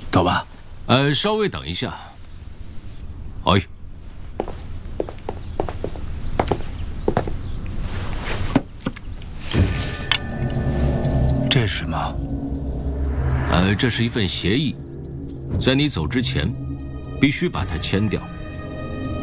走吧。 稍微等一下。哎。 这是什么？ 这是一份协议，在你走之前，必须把它签掉。